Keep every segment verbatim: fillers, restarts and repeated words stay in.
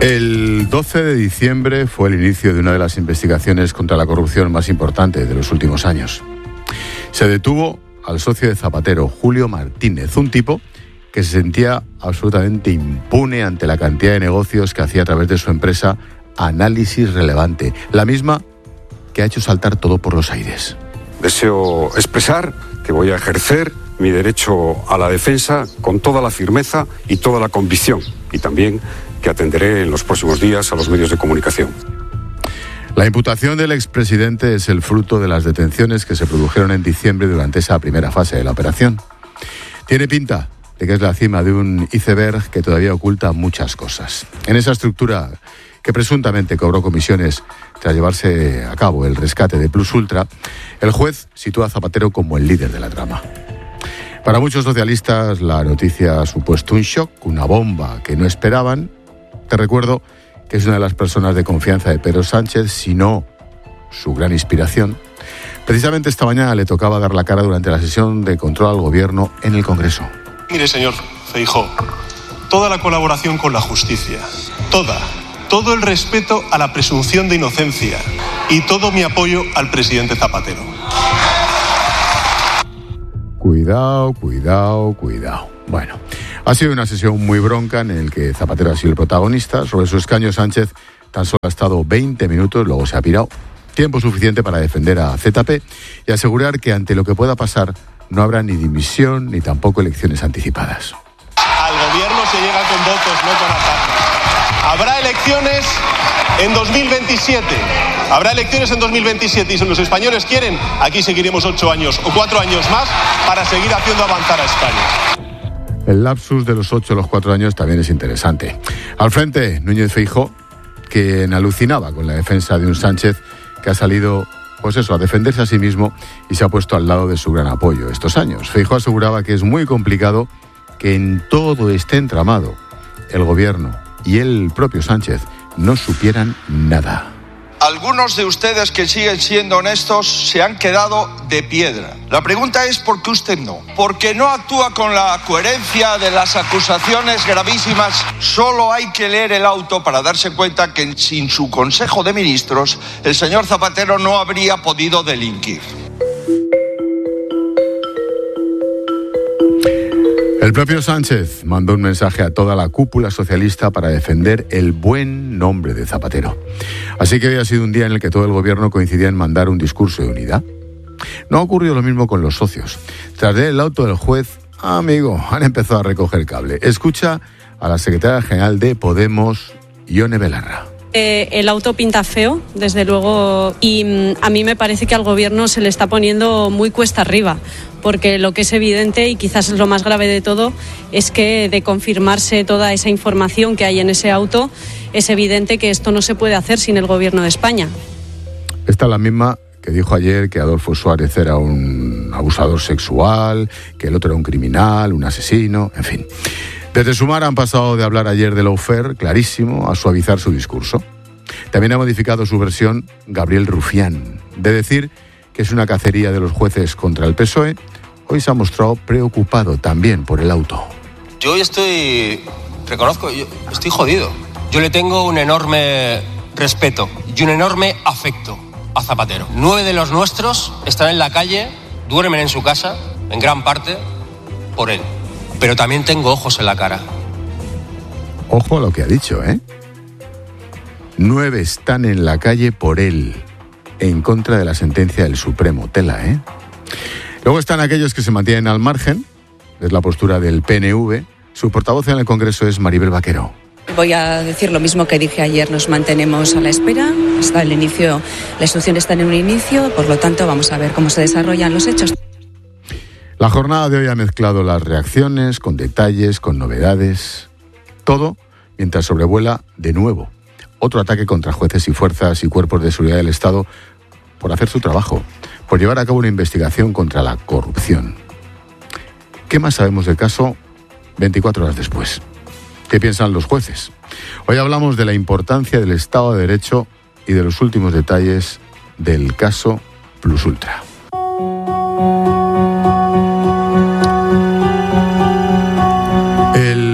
El doce de diciembre fue el inicio de una de las investigaciones contra la corrupción más importantes de los últimos años. Se detuvo al socio de Zapatero, Julio Martínez, un tipo que se sentía absolutamente impune ante la cantidad de negocios que hacía a través de su empresa Análisis Relevante, la misma que ha hecho saltar todo por los aires. Deseo expresar que voy a ejercer mi derecho a la defensa con toda la firmeza y toda la convicción, y también que atenderé en los próximos días a los medios de comunicación. La imputación del expresidente es el fruto de las detenciones que se produjeron en diciembre durante esa primera fase de la operación. Tiene pinta de que es la cima de un iceberg que todavía oculta muchas cosas. En esa estructura que presuntamente cobró comisiones tras llevarse a cabo el rescate de Plus Ultra, el juez sitúa a Zapatero como el líder de la trama. Para muchos socialistas la noticia ha supuesto un shock, una bomba que no esperaban. Te recuerdo que es una de las personas de confianza de Pedro Sánchez, si no su gran inspiración. Precisamente esta mañana le tocaba dar la cara durante la sesión de control al gobierno en el Congreso. Mire, señor Feijóo, toda la colaboración con la justicia, toda, todo el respeto a la presunción de inocencia y todo mi apoyo al presidente Zapatero. Cuidado, cuidado, cuidado. Bueno, ha sido una sesión muy bronca en la que Zapatero ha sido el protagonista. Sobre su escaño Sánchez tan solo ha estado veinte minutos, luego se ha pirado. Tiempo suficiente para defender a Z P y asegurar que ante lo que pueda pasar no habrá ni dimisión ni tampoco elecciones anticipadas. Al gobierno se llega con votos, no con ataques. Habrá elecciones en dos mil veintisiete. Habrá elecciones en dos mil veintisiete y si los españoles quieren, aquí seguiremos ocho años o cuatro años más para seguir haciendo avanzar a España. El lapsus de los ocho a los cuatro años también es interesante. Al frente, Núñez Feijóo, quien alucinaba con la defensa de un Sánchez que ha salido, pues eso, a defenderse a sí mismo y se ha puesto al lado de su gran apoyo estos años. Feijóo aseguraba que es muy complicado que en todo este entramado el gobierno y el propio Sánchez no supieran nada. Algunos de ustedes que siguen siendo honestos se han quedado de piedra. La pregunta es ¿por qué usted no? Porque no actúa con la coherencia de las acusaciones gravísimas. Solo hay que leer el auto para darse cuenta que sin su Consejo de Ministros el señor Zapatero no habría podido delinquir. El propio Sánchez mandó un mensaje a toda la cúpula socialista para defender el buen nombre de Zapatero. Así que hoy ha sido un día en el que todo el gobierno coincidía en mandar un discurso de unidad. No ha ocurrido lo mismo con los socios. Tras leer el auto del juez, amigo, han empezado a recoger cable. Escucha a la secretaria general de Podemos, Ione Belarra. Eh, el auto pinta feo, desde luego, y mm, a mí me parece que al gobierno se le está poniendo muy cuesta arriba, porque lo que es evidente, y quizás es lo más grave de todo, es que de confirmarse toda esa información que hay en ese auto, es evidente que esto no se puede hacer sin el gobierno de España. Esta es la misma que dijo ayer que Adolfo Suárez era un abusador sexual, que el otro era un criminal, un asesino, en fin. Desde Sumar han pasado de hablar ayer de lawfare, clarísimo, a suavizar su discurso. También ha modificado su versión Gabriel Rufián, de decir que es una cacería de los jueces contra el P S O E. Hoy se ha mostrado preocupado también por el auto. Yo hoy estoy, reconozco, yo estoy jodido. Yo le tengo un enorme respeto y un enorme afecto a Zapatero. Nueve de los nuestros están en la calle, duermen en su casa, en gran parte, por él. Pero también tengo ojos en la cara. Ojo a lo que ha dicho, ¿eh? Nueve están en la calle por él, en contra de la sentencia del Supremo. Tela, ¿eh? Luego están aquellos que se mantienen al margen, es la postura del P N V. Su portavoz en el Congreso es Maribel Vaquero. Voy a decir lo mismo que dije ayer, nos mantenemos a la espera, está el inicio, la instrucción está en un inicio, por lo tanto vamos a ver cómo se desarrollan los hechos. La jornada de hoy ha mezclado las reacciones con detalles, con novedades, todo mientras sobrevuela de nuevo otro ataque contra jueces y fuerzas y cuerpos de seguridad del Estado por hacer su trabajo, por llevar a cabo una investigación contra la corrupción. ¿Qué más sabemos del caso veinticuatro horas después? ¿Qué piensan los jueces? Hoy hablamos de la importancia del Estado de Derecho y de los últimos detalles del caso Plus Ultra. El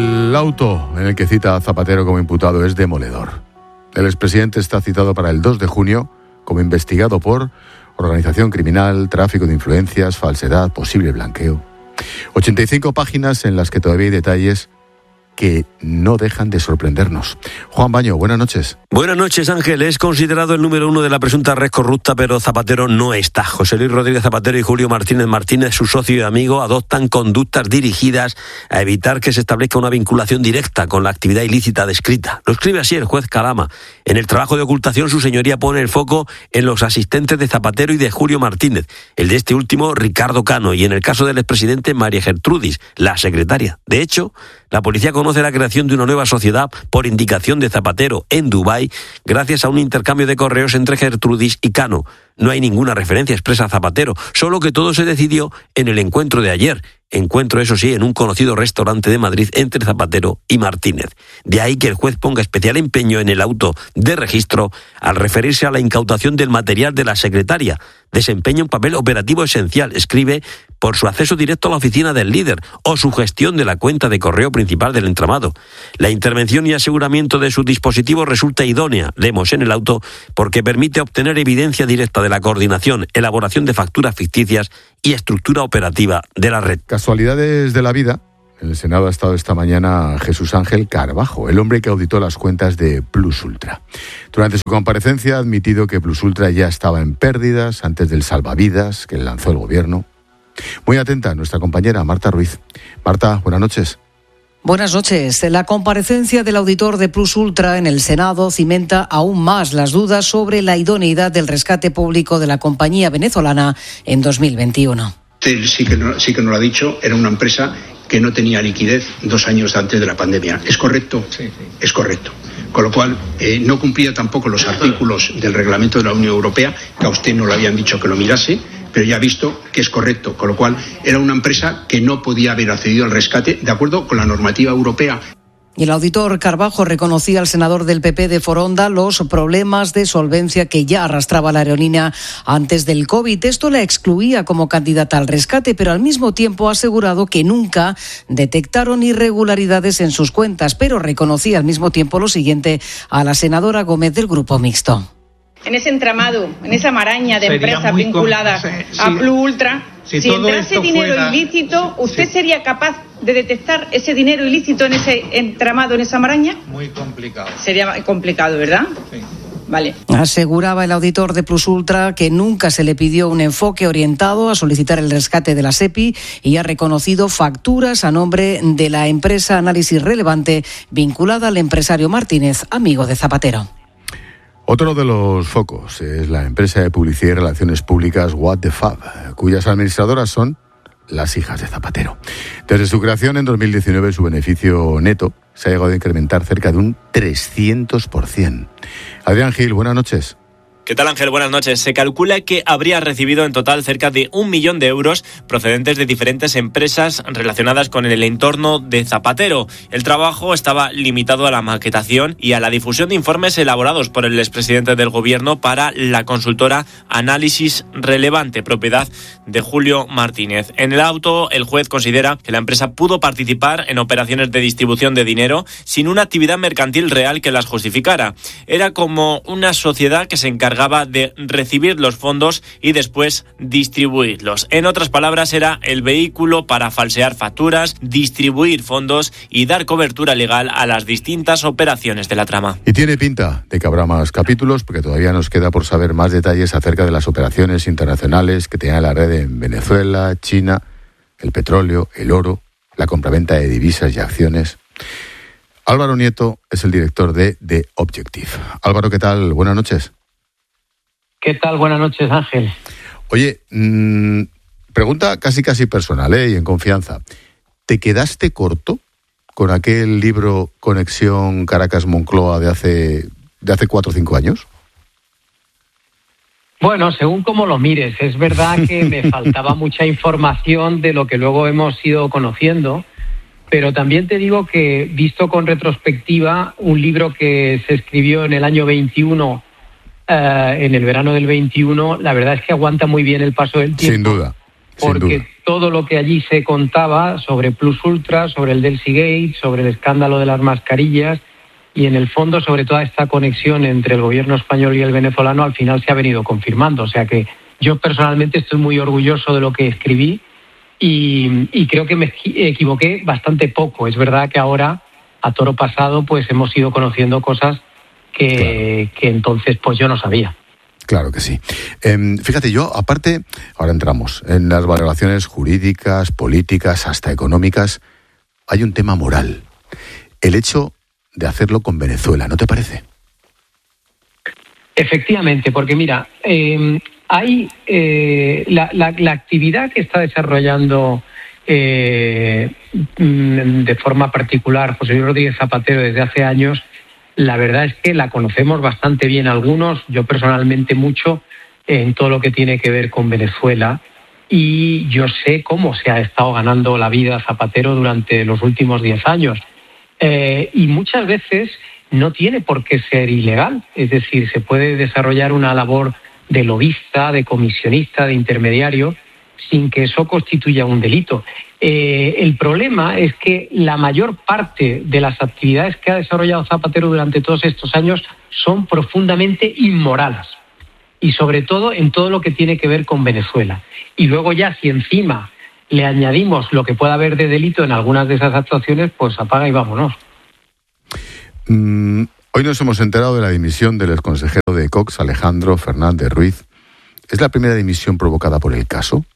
auto en el que cita a Zapatero como imputado es demoledor. El expresidente está citado para el dos de junio como investigado por organización criminal, tráfico de influencias, falsedad, posible blanqueo. ochenta y cinco páginas en las que todavía hay detalles que no dejan de sorprendernos. Juan Baño, buenas noches. Buenas noches, Ángel. Es considerado el número uno de la presunta red corrupta, pero Zapatero no está. José Luis Rodríguez Zapatero y Julio Martínez Martínez, su socio y amigo, adoptan conductas dirigidas a evitar que se establezca una vinculación directa con la actividad ilícita descrita. Lo escribe así el juez Calama. En el trabajo de ocultación, su señoría pone el foco en los asistentes de Zapatero y de Julio Martínez, el de este último, Ricardo Cano, y en el caso del expresidente, María Gertrudis, la secretaria. De hecho, la policía conoce la creación de una nueva sociedad por indicación de Zapatero en Dubái, gracias a un intercambio de correos entre Gertrudis y Cano. No hay ninguna referencia expresa a Zapatero, solo que todo se decidió en el encuentro de ayer. Encuentro, eso sí, en un conocido restaurante de Madrid entre Zapatero y Martínez. De ahí que el juez ponga especial empeño en el auto de registro al referirse a la incautación del material de la secretaria. Desempeña un papel operativo esencial, escribe, por su acceso directo a la oficina del líder o su gestión de la cuenta de correo principal del entramado. La intervención y aseguramiento de su dispositivo resulta idónea, leemos en el auto, porque permite obtener evidencia directa de la coordinación, elaboración de facturas ficticias y estructura operativa de la red. Casualidades de la vida. En el Senado ha estado esta mañana Jesús Ángel Carbajo, el hombre que auditó las cuentas de Plus Ultra. Durante su comparecencia ha admitido que Plus Ultra ya estaba en pérdidas antes del salvavidas que lanzó el gobierno. Muy atenta nuestra compañera Marta Ruiz. Marta, buenas noches. Buenas noches. La comparecencia del auditor de Plus Ultra en el Senado cimenta aún más las dudas sobre la idoneidad del rescate público de la compañía venezolana en dos mil veintiuno. Sí que, no, sí que nos lo ha dicho, era una empresa que no tenía liquidez dos años antes de la pandemia. ¿Es correcto? Sí, sí. Es correcto. Con lo cual, eh, no cumplía tampoco los artículos del reglamento de la Unión Europea, que a usted no le habían dicho que lo mirase, pero ya ha visto que es correcto. Con lo cual, era una empresa que no podía haber accedido al rescate de acuerdo con la normativa europea. Y el auditor Carbajo reconocía al senador del P P de Foronda los problemas de solvencia que ya arrastraba la aerolínea antes del COVID. Esto la excluía como candidata al rescate, pero al mismo tiempo ha asegurado que nunca detectaron irregularidades en sus cuentas, pero reconocía al mismo tiempo lo siguiente a la senadora Gómez del Grupo Mixto. En ese entramado, en esa maraña de sería empresas vinculadas com- sí, a sí, Plus Ultra, si, si entrase dinero fuera, ilícito, ¿usted sí. sería capaz de detectar ese dinero ilícito en ese entramado, en esa maraña? Muy complicado. Sería complicado, ¿verdad? Sí. Vale. Aseguraba el auditor de Plus Ultra que nunca se le pidió un enfoque orientado a solicitar el rescate de la SEPI y ha reconocido facturas a nombre de la empresa Análisis Relevante vinculada al empresario Martínez, amigo de Zapatero. Otro de los focos es la empresa de publicidad y relaciones públicas What the Fab, cuyas administradoras son las hijas de Zapatero. Desde su creación en dos mil diecinueve, su beneficio neto se ha llegado a incrementar cerca de un trescientos por ciento. Adrián Gil, buenas noches. ¿Qué tal, Ángel? Buenas noches. Se calcula que habría recibido en total cerca de un millón de euros procedentes de diferentes empresas relacionadas con el entorno de Zapatero. El trabajo estaba limitado a la maquetación y a la difusión de informes elaborados por el expresidente del gobierno para la consultora Análisis Relevante, propiedad de Julio Martínez. En el auto, el juez considera que la empresa pudo participar en operaciones de distribución de dinero sin una actividad mercantil real que las justificara. Era como una sociedad que se encargaba de recibir los fondos y después distribuirlos. En otras palabras, era el vehículo para falsear facturas, distribuir fondos y dar cobertura legal a las distintas operaciones de la trama. Y tiene pinta de que habrá más capítulos, porque todavía nos queda por saber más detalles acerca de las operaciones internacionales que tenía la red en Venezuela, China, el petróleo, el oro, la compraventa de divisas y acciones. Álvaro Nieto es el director de The Objective. Álvaro, ¿qué tal? Buenas noches. ¿Qué tal? Buenas noches, Ángel. Oye, mmm, pregunta casi casi personal, ¿eh? Y en confianza. ¿Te quedaste corto con aquel libro Conexión Caracas-Moncloa de hace, de hace cuatro o cinco años? Bueno, según cómo lo mires. Es verdad que me faltaba mucha información de lo que luego hemos ido conociendo, pero también te digo que, visto con retrospectiva, un libro que se escribió en el año veintiuno, Uh, en el verano del veintiuno, la verdad es que aguanta muy bien el paso del tiempo. Sin duda. porque todo lo que allí se contaba sobre Plus Ultra, sobre el Delcy Gate, sobre el escándalo de las mascarillas y en el fondo sobre toda esta conexión entre el gobierno español y el venezolano al final se ha venido confirmando. O sea que yo personalmente estoy muy orgulloso de lo que escribí y, y creo que me equivoqué bastante poco. Es verdad que ahora, a toro pasado, pues hemos ido conociendo cosas que, claro. que entonces pues yo no sabía. Claro que sí. Eh, fíjate, yo, aparte, ahora entramos en las valoraciones jurídicas, políticas, hasta económicas, hay un tema moral. El hecho de hacerlo con Venezuela, ¿no te parece? Efectivamente, porque mira, eh, hay eh, la, la, la actividad que está desarrollando eh, de forma particular José Luis Rodríguez Zapatero desde hace años, la verdad es que la conocemos bastante bien algunos, yo personalmente mucho, en todo lo que tiene que ver con Venezuela, y yo sé cómo se ha estado ganando la vida Zapatero durante los últimos diez años. Eh, y muchas veces no tiene por qué ser ilegal, es decir, se puede desarrollar una labor de lobista, de comisionista, de intermediario, sin que eso constituya un delito. Eh, el problema es que la mayor parte de las actividades que ha desarrollado Zapatero durante todos estos años son profundamente inmorales, y sobre todo en todo lo que tiene que ver con Venezuela. Y luego ya si encima le añadimos lo que pueda haber de delito en algunas de esas actuaciones, pues apaga y vámonos. Mm, hoy nos hemos enterado de la dimisión del exconsejero de Cox, Alejandro Fernández Ruiz. ¿Es la primera dimisión provocada por el caso?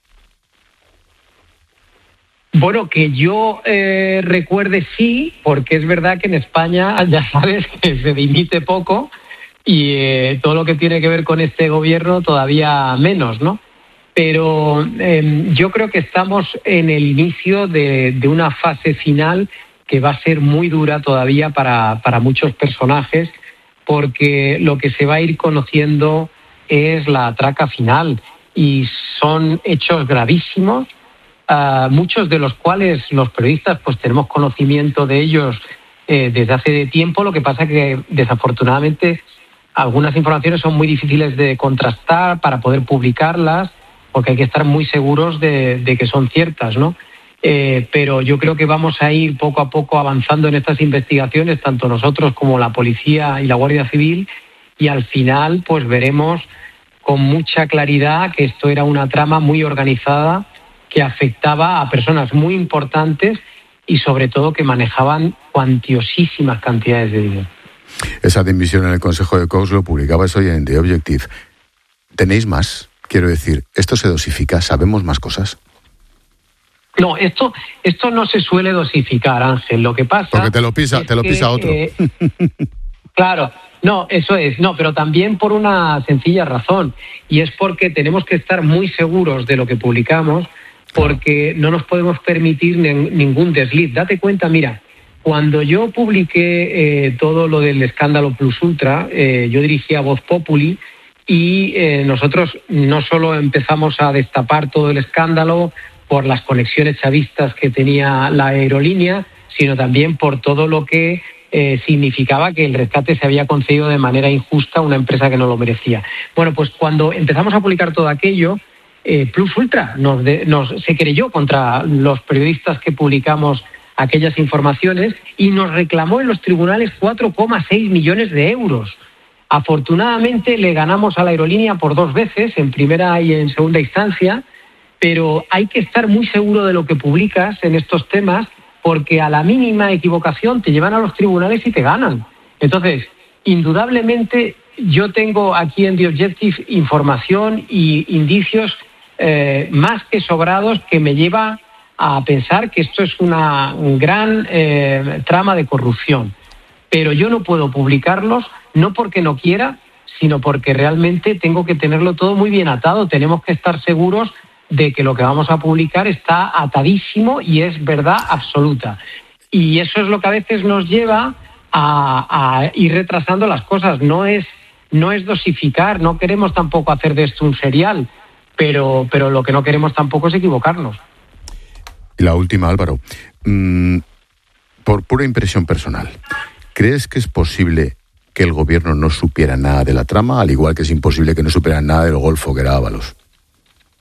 Bueno, que yo eh, recuerde sí, porque es verdad que en España ya sabes que se dimite poco y eh, todo lo que tiene que ver con este gobierno todavía menos, ¿no? Pero eh, yo creo que estamos en el inicio de, de una fase final que va a ser muy dura todavía para, para muchos personajes, porque lo que se va a ir conociendo es la traca final y son hechos gravísimos, uh, muchos de los cuales los periodistas pues tenemos conocimiento de ellos eh, desde hace tiempo. Lo que pasa que desafortunadamente algunas informaciones son muy difíciles de contrastar para poder publicarlas, porque hay que estar muy seguros de, de que son ciertas, ¿no? Eh, pero yo creo que vamos a ir poco a poco avanzando en estas investigaciones, tanto nosotros como la policía y la Guardia Civil, y al final pues veremos con mucha claridad que esto era una trama muy organizada que afectaba a personas muy importantes y sobre todo que manejaban cuantiosísimas cantidades de dinero. Esa dimisión en el Consejo de Cox lo publicabas hoy en The Objective. ¿Tenéis más? Quiero decir, ¿esto se dosifica? ¿Sabemos más cosas? No, esto esto no se suele dosificar, Ángel. Lo que pasa... Porque te lo pisa, te lo pisa que, otro. Eh, claro, no, eso es. No, pero también por una sencilla razón. Y es porque tenemos que estar muy seguros de lo que publicamos, porque no nos podemos permitir ni, ningún desliz. Date cuenta, mira, cuando yo publiqué eh, todo lo del escándalo Plus Ultra, eh, yo dirigía Voz Populi, y eh, nosotros no solo empezamos a destapar todo el escándalo por las conexiones chavistas que tenía la aerolínea, sino también por todo lo que eh, significaba que el rescate se había concedido de manera injusta a una empresa que no lo merecía. Bueno, pues cuando empezamos a publicar todo aquello, eh, Plus Ultra nos, de, nos se querelló contra los periodistas que publicamos aquellas informaciones y nos reclamó en los tribunales cuatro coma seis millones de euros. Afortunadamente le ganamos a la aerolínea por dos veces, en primera y en segunda instancia, pero hay que estar muy seguro de lo que publicas en estos temas, porque a la mínima equivocación te llevan a los tribunales y te ganan. Entonces, indudablemente, yo tengo aquí en The Objective información y indicios eh, más que sobrados que me lleva a pensar que esto es una gran eh, trama de corrupción. Pero yo no puedo publicarlos, no porque no quiera, sino porque realmente tengo que tenerlo todo muy bien atado. Tenemos que estar seguros de que lo que vamos a publicar está atadísimo y es verdad absoluta. Y eso es lo que a veces nos lleva a, a ir retrasando las cosas. No es, no es dosificar, no queremos tampoco hacer de esto un serial, pero, pero lo que no queremos tampoco es equivocarnos. Y la última, Álvaro. Mm, por pura impresión personal, ¿crees que es posible que el gobierno no supiera nada de la trama, al igual que es imposible que no supieran nada del golfo que era Ábalos?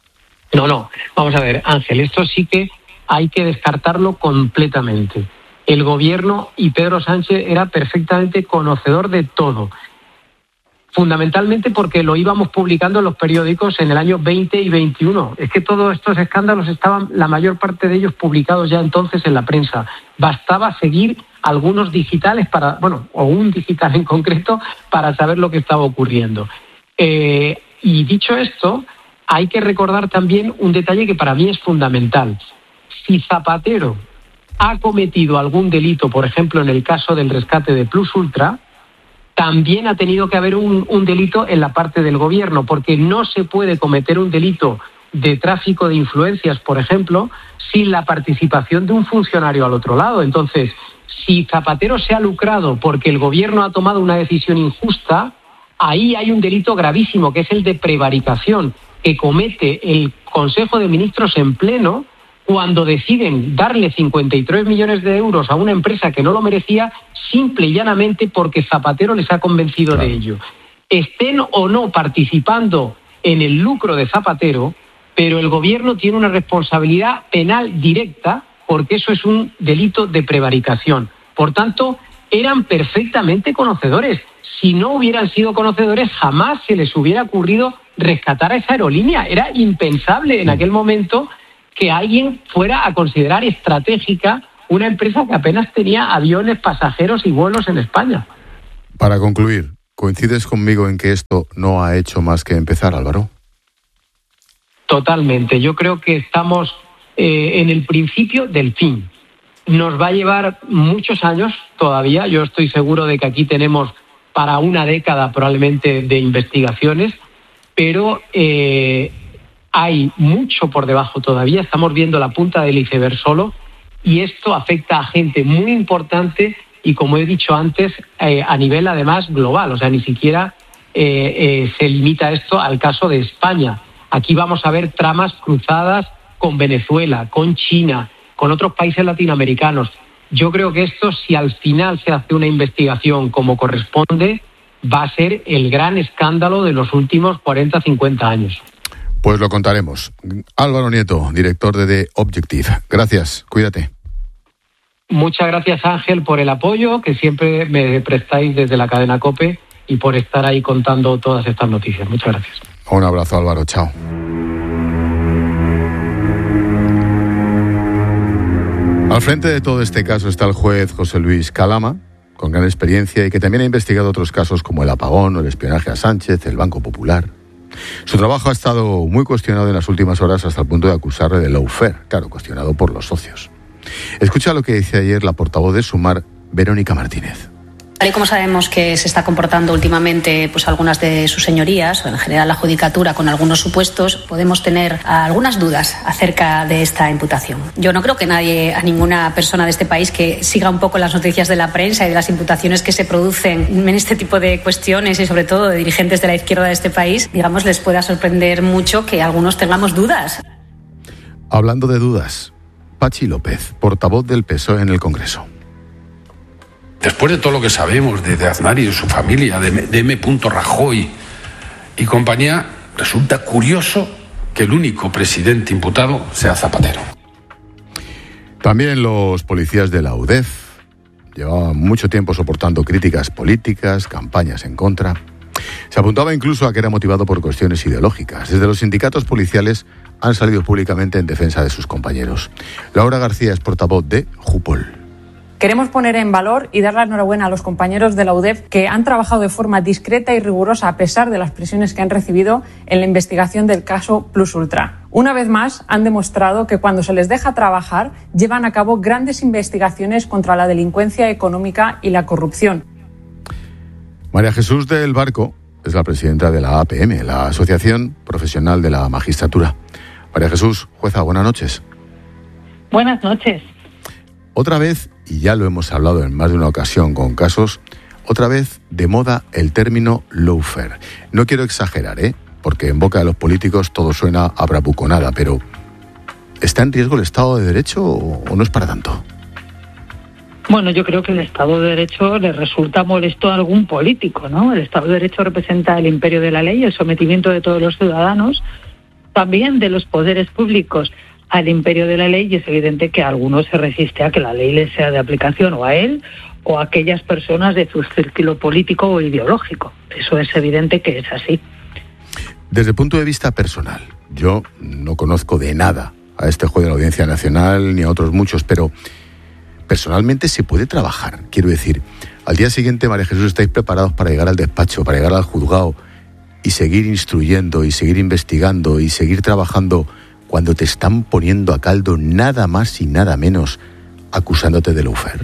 No, no, vamos a ver, Ángel, esto sí que hay que descartarlo completamente. El gobierno y Pedro Sánchez era perfectamente conocedor de todo, fundamentalmente porque lo íbamos publicando en los periódicos en el año veinte y veintiuno. Es que todos estos escándalos estaban, la mayor parte de ellos, publicados ya entonces en la prensa. Bastaba seguir algunos digitales, para, bueno, o un digital en concreto, para saber lo que estaba ocurriendo. Eh, y dicho esto, hay que recordar también un detalle que para mí es fundamental. Si Zapatero ha cometido algún delito, por ejemplo, en el caso del rescate de Plus Ultra, también ha tenido que haber un, un delito en la parte del gobierno, porque no se puede cometer un delito de tráfico de influencias, por ejemplo, sin la participación de un funcionario al otro lado. Entonces, si Zapatero se ha lucrado porque el gobierno ha tomado una decisión injusta, ahí hay un delito gravísimo, que es el de prevaricación, que comete el Consejo de Ministros en pleno cuando deciden darle cincuenta y tres millones de euros a una empresa que no lo merecía, simple y llanamente porque Zapatero les ha convencido claro. de ello. Estén o no participando en el lucro de Zapatero, pero el gobierno tiene una responsabilidad penal directa porque eso es un delito de prevaricación. Por tanto, eran perfectamente conocedores. Si no hubieran sido conocedores, jamás se les hubiera ocurrido rescatar a esa aerolínea. Era impensable en aquel momento que alguien fuera a considerar estratégica una empresa que apenas tenía aviones, pasajeros y vuelos en España. Para concluir, ¿coincides conmigo en que esto no ha hecho más que empezar, Álvaro? Totalmente. Yo creo que estamos eh, en el principio del fin. Nos va a llevar muchos años todavía. Yo estoy seguro de que aquí tenemos para una década probablemente de investigaciones, pero eh, hay mucho por debajo todavía. Estamos viendo la punta del iceberg solo y esto afecta a gente muy importante y, como he dicho antes, eh, a nivel además global. O sea, ni siquiera eh, eh, se limita esto al caso de España. Aquí vamos a ver tramas cruzadas con Venezuela, con China, con otros países latinoamericanos. Yo creo que esto, si al final se hace una investigación como corresponde, va a ser el gran escándalo de los últimos cuarenta, cincuenta años. Pues lo contaremos. Álvaro Nieto, director de The Objective. Gracias, cuídate. Muchas gracias, Ángel, por el apoyo que siempre me prestáis desde la cadena COPE y por estar ahí contando todas estas noticias. Muchas gracias. Un abrazo, Álvaro. Chao. Al frente de todo este caso está el juez José Luis Calama, con gran experiencia y que también ha investigado otros casos como el apagón o el espionaje a Sánchez, el Banco Popular. Su trabajo ha estado muy cuestionado en las últimas horas hasta el punto de acusarle de lawfare, claro, cuestionado por los socios. Escucha lo que dice ayer la portavoz de Sumar, Verónica Martínez. Tal y como sabemos que se está comportando últimamente pues algunas de sus señorías, o en general la judicatura con algunos supuestos, podemos tener algunas dudas acerca de esta imputación. Yo no creo que nadie, a ninguna persona de este país que siga un poco las noticias de la prensa y de las imputaciones que se producen en este tipo de cuestiones y sobre todo de dirigentes de la izquierda de este país, digamos, les pueda sorprender mucho que algunos tengamos dudas. Hablando de dudas, Pachi López, portavoz del P S O E en el Congreso. Después de todo lo que sabemos de, de Aznar y de su familia, de, de M. Rajoy y compañía, resulta curioso que el único presidente imputado sea Zapatero. También los policías de la U D E F llevaban mucho tiempo soportando críticas políticas, campañas en contra. Se apuntaba incluso a que era motivado por cuestiones ideológicas. Desde los sindicatos policiales han salido públicamente en defensa de sus compañeros. Laura García es portavoz de Jupol. Queremos poner en valor y dar la enhorabuena a los compañeros de la U D E F que han trabajado de forma discreta y rigurosa a pesar de las presiones que han recibido en la investigación del caso Plus Ultra. Una vez más, han demostrado que cuando se les deja trabajar, llevan a cabo grandes investigaciones contra la delincuencia económica y la corrupción. María Jesús del Barco es la presidenta de la A P M, la Asociación Profesional de la Magistratura. María Jesús, jueza, buenas noches. Buenas noches. Otra vez, y ya lo hemos hablado en más de una ocasión con casos, otra vez de moda el término lawfare. No quiero exagerar, ¿eh? Porque en boca de los políticos todo suena a bravuconada, pero ¿está en riesgo el Estado de Derecho o no es para tanto? Bueno, yo creo que el Estado de Derecho le resulta molesto a algún político, ¿no? El Estado de Derecho representa el imperio de la ley, el sometimiento de todos los ciudadanos. también de los poderes públicos al imperio de la ley, y es evidente que a algunos se resiste a que la ley le sea de aplicación, o a él o a aquellas personas de su círculo político o ideológico. Eso es evidente que es así. Desde el punto de vista personal, yo no conozco de nada a este juez de la Audiencia Nacional ni a otros muchos, pero personalmente se puede trabajar. Quiero decir, al día siguiente, María Jesús, ¿estáis preparados para llegar al despacho, para llegar al juzgado y seguir instruyendo y seguir investigando y seguir trabajando cuando te están poniendo a caldo nada más y nada menos acusándote de lawfare?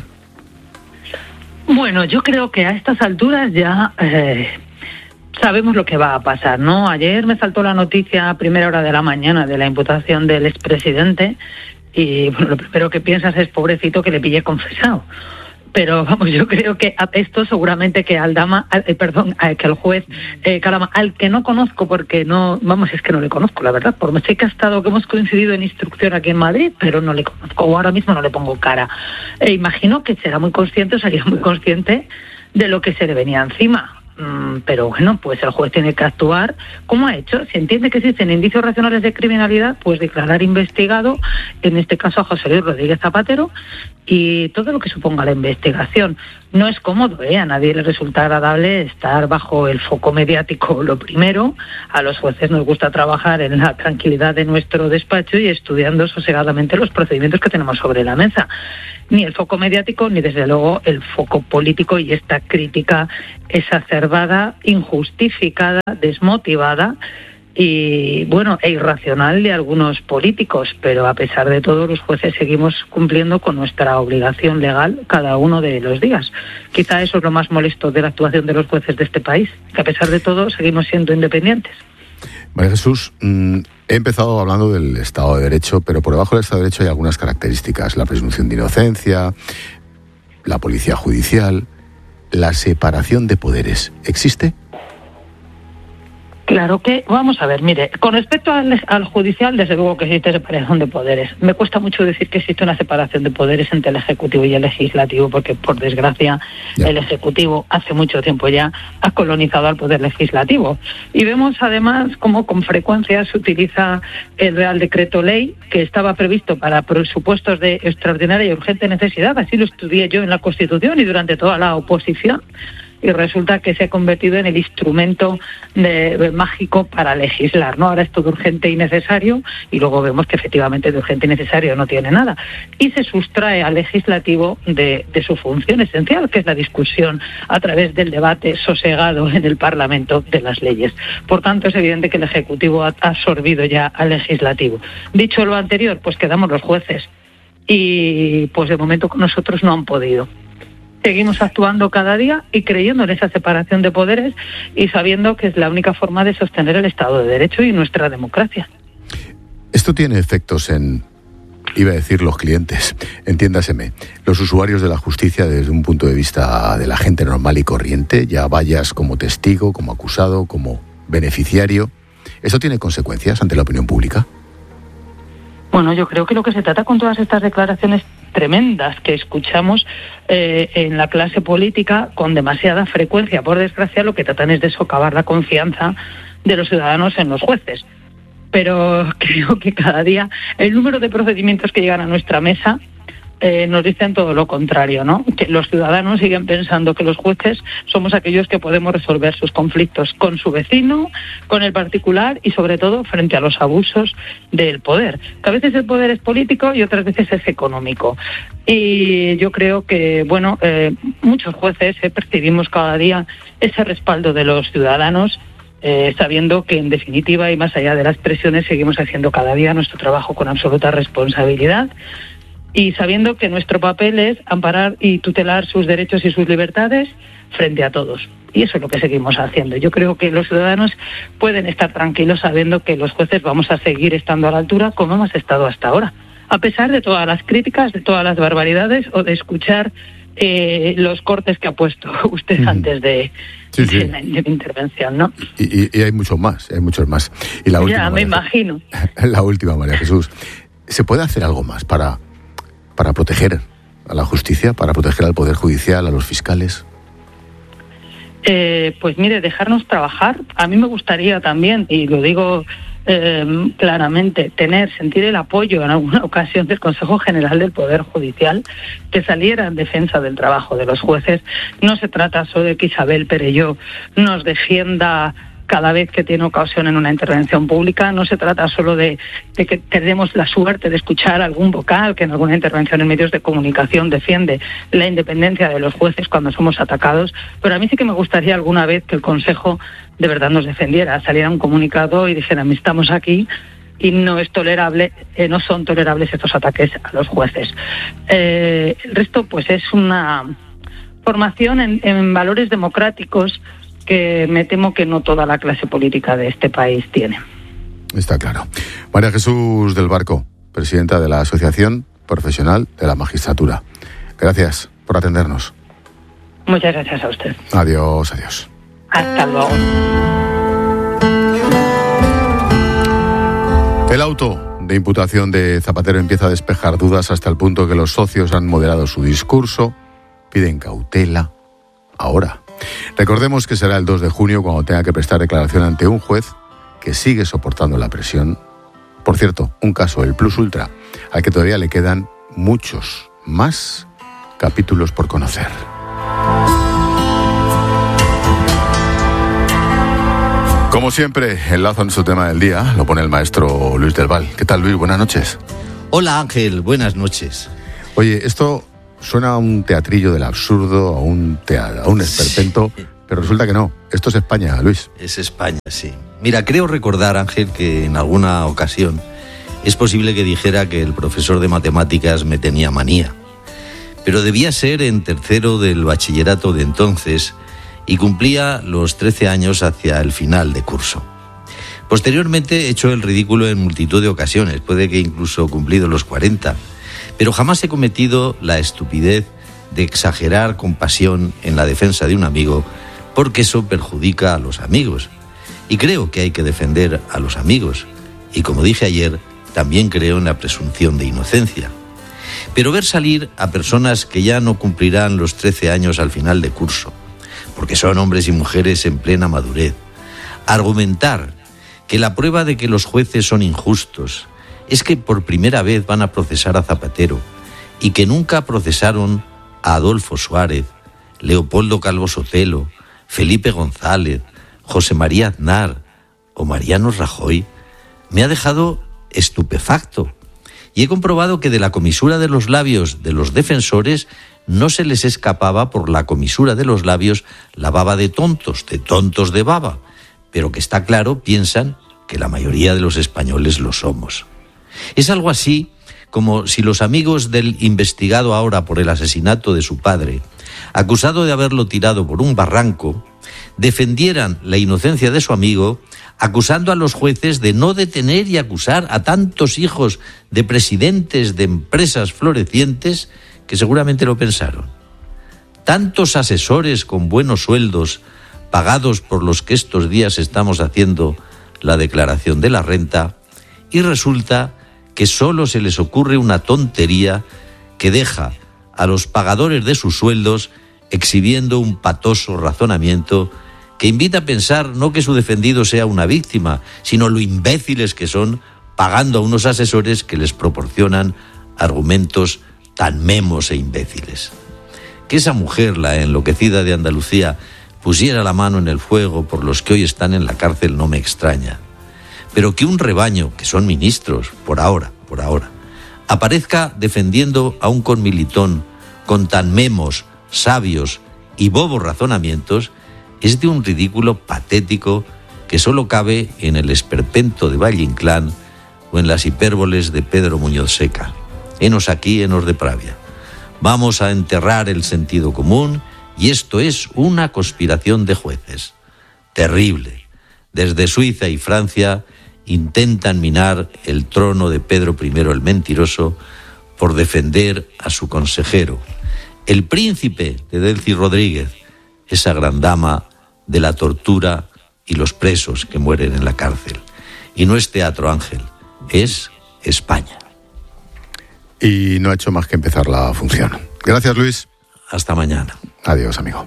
Bueno, yo creo que a estas alturas ya eh, sabemos lo que va a pasar, ¿no? Ayer me saltó la noticia a primera hora de la mañana de la imputación del expresidente y bueno, lo primero que piensas es pobrecito que le pille confesado. Pero vamos, yo creo que a esto seguramente que Aldama, eh, perdón, eh, que el juez eh, Calama, al que no conozco porque no, vamos, es que no le conozco, la verdad, por sé que ha estado, que hemos coincidido en instrucción aquí en Madrid, pero no le conozco, o ahora mismo no le pongo cara. E imagino que será muy consciente, o sería muy consciente de lo que se le venía encima. Mm, pero bueno, pues el juez tiene que actuar como ha hecho. Si entiende que existen indicios racionales de criminalidad, pues declarar investigado, en este caso a José Luis Rodríguez Zapatero, y todo lo que suponga la investigación. No es cómodo, ¿eh? A nadie le resulta agradable estar bajo el foco mediático. Lo primero, a los jueces nos gusta trabajar en la tranquilidad de nuestro despacho y estudiando sosegadamente los procedimientos que tenemos sobre la mesa. Ni el foco mediático, ni desde luego el foco político y esta crítica exacerbada, injustificada, desmotivada y, bueno, e irracional de algunos políticos. Pero a pesar de todo, los jueces seguimos cumpliendo con nuestra obligación legal cada uno de los días. Quizá eso es lo más molesto de la actuación de los jueces de este país, que a pesar de todo seguimos siendo independientes. María Jesús, mmm, he empezado hablando del Estado de Derecho, pero por debajo del Estado de Derecho hay algunas características. La presunción de inocencia, la policía judicial, la separación de poderes. ¿Existe? Claro que, vamos a ver, mire, con respecto al, al judicial, desde luego que existe separación de poderes. Me cuesta mucho decir que existe una separación de poderes entre el Ejecutivo y el Legislativo, porque, por desgracia, ya. el Ejecutivo hace mucho tiempo ya ha colonizado al Poder Legislativo. Y vemos, además, cómo con frecuencia se utiliza el Real Decreto Ley, que estaba previsto para presupuestos de extraordinaria y urgente necesidad. Así lo estudié yo en la Constitución y durante toda la oposición. Y resulta que se ha convertido en el instrumento de, de, mágico para legislar, ¿no? Ahora es todo urgente y necesario, y luego vemos que efectivamente de urgente y necesario no tiene nada. Y se sustrae al legislativo de, de su función esencial, que es la discusión a través del debate sosegado en el Parlamento de las leyes. Por tanto, es evidente que el Ejecutivo ha absorbido ya al legislativo. Dicho lo anterior, pues quedamos los jueces. Y pues de momento con nosotros no han podido. Seguimos actuando cada día y creyendo en esa separación de poderes y sabiendo que es la única forma de sostener el Estado de Derecho y nuestra democracia. Esto tiene efectos en, iba a decir los clientes, entiéndaseme, los usuarios de la justicia desde un punto de vista de la gente normal y corriente, ya vayas como testigo, como acusado, como beneficiario. ¿Eso tiene consecuencias ante la opinión pública? Bueno, yo creo que lo que se trata con todas estas declaraciones tremendas que escuchamos eh, en la clase política con demasiada frecuencia, por desgracia, lo que tratan es de socavar la confianza de los ciudadanos en los jueces. Pero creo que cada día el número de procedimientos que llegan a nuestra mesa Eh, nos dicen todo lo contrario, ¿no? Que los ciudadanos siguen pensando que los jueces somos aquellos que podemos resolver sus conflictos con su vecino, con el particular y sobre todo frente a los abusos del poder. Que a veces el poder es político y otras veces es económico. Y yo creo que, bueno, eh, muchos jueces eh, percibimos cada día ese respaldo de los ciudadanos, eh, sabiendo que en definitiva y más allá de las presiones seguimos haciendo cada día nuestro trabajo con absoluta responsabilidad. Y sabiendo que nuestro papel es amparar y tutelar sus derechos y sus libertades frente a todos. Y eso es lo que seguimos haciendo. Yo creo que los ciudadanos pueden estar tranquilos sabiendo que los jueces vamos a seguir estando a la altura como hemos estado hasta ahora. A pesar de todas las críticas, de todas las barbaridades o de escuchar eh, los cortes que ha puesto usted mm. antes de, sí, sí. de, la, de la intervención, ¿no? Y, y, y hay muchos más, hay muchos más. Y la última, ya, me María, imagino. La última, María Jesús. ¿Se puede hacer algo más para... para proteger a la justicia, para proteger al Poder Judicial, a los fiscales? Eh, pues mire, dejarnos trabajar. A mí me gustaría también, y lo digo eh, claramente tener, sentir el apoyo en alguna ocasión del Consejo General del Poder Judicial, que saliera en defensa del trabajo de los jueces. No se trata solo de que Isabel Perelló nos defienda cada vez que tiene ocasión en una intervención pública, no se trata solo de, de que tenemos la suerte de escuchar a algún vocal que en alguna intervención en medios de comunicación defiende la independencia de los jueces cuando somos atacados, pero a mí sí que me gustaría alguna vez que el Consejo de verdad nos defendiera, saliera un comunicado y dijera, estamos aquí y no es tolerable, eh, no son tolerables estos ataques a los jueces. Eh, el resto pues es una formación en, en valores democráticos que me temo que no toda la clase política de este país tiene. Está claro. María Jesús del Barco, presidenta de la Asociación Profesional de la Magistratura. Gracias por atendernos. Muchas gracias a usted. Adiós, adiós. Hasta luego. El auto de imputación de Zapatero empieza a despejar dudas hasta el punto que los socios han moderado su discurso, piden cautela. Ahora. Recordemos que será el dos de junio cuando tenga que prestar declaración ante un juez que sigue soportando la presión. Por cierto, un caso, el Plus Ultra, al que todavía le quedan muchos más capítulos por conocer. Como siempre, el lazo en su tema del día lo pone el maestro Luis del Val. ¿Qué tal, Luis? Buenas noches. Hola, Ángel. Buenas noches. Oye, esto suena a un teatrillo del absurdo, a un teatro, a un esperpento, sí. Pero resulta que no. Esto es España, Luis. Es España, sí. Mira, creo recordar, Ángel, que en alguna ocasión es posible que dijera que el profesor de matemáticas me tenía manía. Pero debía ser en tercero del bachillerato de entonces y cumplía los trece años hacia el final de curso. Posteriormente he hecho el ridículo en multitud de ocasiones, puede que incluso cumplido los cuarenta. Pero jamás he cometido la estupidez de exagerar con pasión en la defensa de un amigo, porque eso perjudica a los amigos. Y creo que hay que defender a los amigos. Y como dije ayer, también creo en la presunción de inocencia. Pero ver salir a personas que ya no cumplirán los trece años al final de curso, porque son hombres y mujeres en plena madurez, argumentar que la prueba de que los jueces son injustos es que por primera vez van a procesar a Zapatero y que nunca procesaron a Adolfo Suárez, Leopoldo Calvo Sotelo, Felipe González, José María Aznar o Mariano Rajoy, me ha dejado estupefacto. Y he comprobado que de la comisura de los labios de los defensores no se les escapaba por la comisura de los labios la baba de tontos, de tontos de baba, pero que está claro, piensan que la mayoría de los españoles lo somos. Es algo así como si los amigos del investigado ahora por el asesinato de su padre, acusado de haberlo tirado por un barranco, defendieran la inocencia de su amigo, acusando a los jueces de no detener y acusar a tantos hijos de presidentes de empresas florecientes que seguramente lo pensaron. Tantos asesores con buenos sueldos, pagados por los que estos días estamos haciendo la declaración de la renta, y resulta que solo se les ocurre una tontería que deja a los pagadores de sus sueldos exhibiendo un patoso razonamiento que invita a pensar no que su defendido sea una víctima, sino lo imbéciles que son pagando a unos asesores que les proporcionan argumentos tan memos e imbéciles. Que esa mujer, la enloquecida de Andalucía, pusiera la mano en el fuego por los que hoy están en la cárcel no me extraña. Pero que un rebaño, que son ministros, por ahora, por ahora, aparezca defendiendo a un conmilitón con tan memos, sabios y bobos razonamientos, es de un ridículo patético que solo cabe en el esperpento de Valle Inclán o en las hipérboles de Pedro Muñoz Seca. Henos aquí, henos de Pravia. Vamos a enterrar el sentido común y esto es una conspiración de jueces. Terrible. Desde Suiza y Francia intentan minar el trono de Pedro primero el Mentiroso por defender a su consejero, el príncipe de Delcy Rodríguez, esa gran dama de la tortura y los presos que mueren en la cárcel. Y no es teatro, Ángel, es España. Y no ha hecho más que empezar la función. Gracias, Luis. Hasta mañana. Adiós, amigo.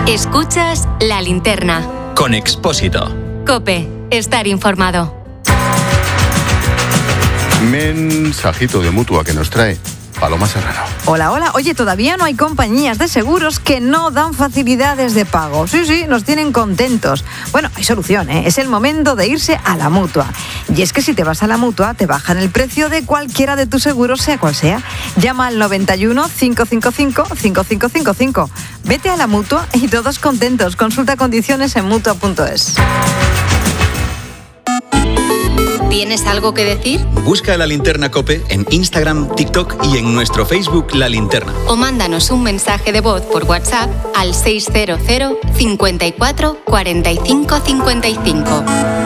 Escuchas La Linterna. Con Expósito. COPE. Estar informado. Mensajito de Mutua que nos trae Paloma Serrano. Hola, hola. Oye, todavía no hay compañías de seguros que no dan facilidades de pago. Sí, sí, nos tienen contentos. Bueno, hay solución, ¿eh? Es el momento de irse a la Mutua. Y es que si te vas a la Mutua, te bajan el precio de cualquiera de tus seguros, sea cual sea. Llama al noventa y uno, cinco cinco cinco, cinco cinco cinco cinco. Vete a la Mutua y todos contentos. Consulta condiciones en mutua punto es. ¿Tienes algo que decir? Busca La Linterna COPE en Instagram, TikTok y en nuestro Facebook La Linterna. O mándanos un mensaje de voz por WhatsApp al seis cero cero, cincuenta y cuatro, cuarenta y cinco, cincuenta y cinco.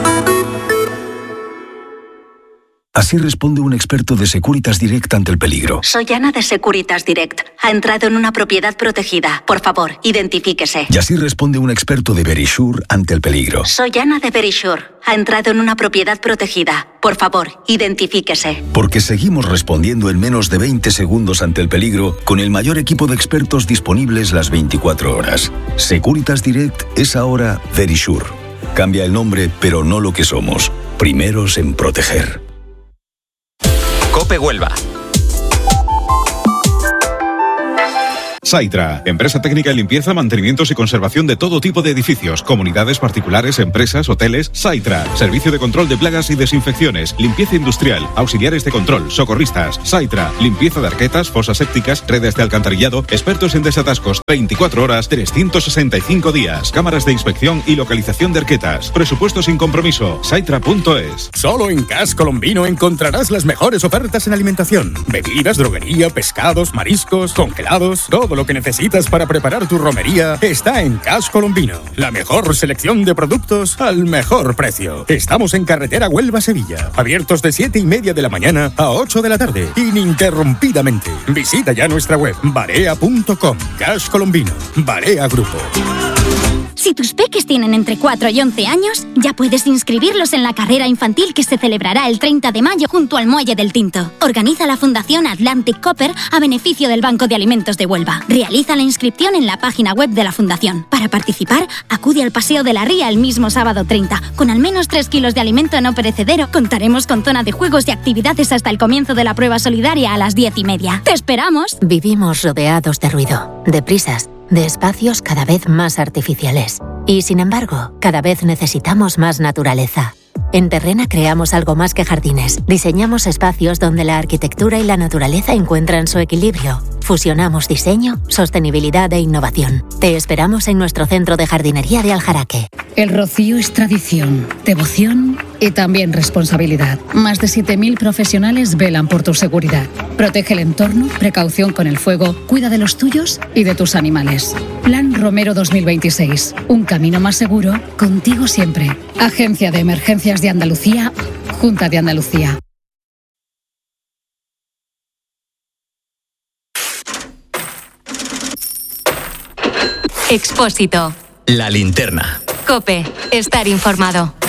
Así responde un experto de Securitas Direct ante el peligro. Soy Ana de Securitas Direct. Ha entrado en una propiedad protegida. Por favor, identifíquese. Y así responde un experto de Verisure ante el peligro. Soy Ana de Verisure. Ha entrado en una propiedad protegida. Por favor, identifíquese. Porque seguimos respondiendo en menos de veinte segundos ante el peligro con el mayor equipo de expertos disponibles las veinticuatro horas. Securitas Direct es ahora Verisure. Cambia el nombre, pero no lo que somos. Primeros en proteger. COPE Huelva. Saitra, empresa técnica de limpieza, mantenimientos y conservación de todo tipo de edificios, comunidades particulares, empresas, hoteles. Saitra, servicio de control de plagas y desinfecciones, limpieza industrial, auxiliares de control, socorristas. Saitra, limpieza de arquetas, fosas sépticas, redes de alcantarillado, expertos en desatascos, veinticuatro horas, trescientos sesenta y cinco días, cámaras de inspección y localización de arquetas. Presupuesto sin compromiso. Saitra punto es. Solo en Cash Colombino encontrarás las mejores ofertas en alimentación. Bebidas, droguería, pescados, mariscos, congelados, todo lo que necesitas para preparar tu romería está en Cash Colombino. La mejor selección de productos al mejor precio. Estamos en carretera Huelva-Sevilla, abiertos de siete y media de la mañana a ocho de la tarde, ininterrumpidamente. Visita ya nuestra web barea punto com. Cash Colombino, Barea Grupo. Si tus peques tienen entre cuatro y once años, ya puedes inscribirlos en la carrera infantil que se celebrará el treinta de mayo junto al Muelle del Tinto. Organiza la Fundación Atlantic Copper a beneficio del Banco de Alimentos de Huelva. Realiza la inscripción en la página web de la Fundación. Para participar, acude al Paseo de la Ría el mismo sábado treinta. Con al menos tres kilos de alimento no perecedero, contaremos con zona de juegos y actividades hasta el comienzo de la prueba solidaria a las diez y media. ¡Te esperamos! Vivimos rodeados de ruido, de prisas, de espacios cada vez más artificiales. Y sin embargo, cada vez necesitamos más naturaleza. En Terrena creamos algo más que jardines. Diseñamos espacios donde la arquitectura y la naturaleza encuentran su equilibrio. Fusionamos diseño, sostenibilidad e innovación. Te esperamos en nuestro centro de jardinería de Aljaraque. El Rocío es tradición, devoción y también responsabilidad. Más de siete mil profesionales velan por tu seguridad. Protege el entorno, precaución con el fuego, cuida de los tuyos y de tus animales. Plan Romero dos mil veintiséis. Un camino más seguro, contigo siempre. Agencia de Emergencias de Andalucía, Junta de Andalucía. Expósito. La Linterna. COPE. Estar informado.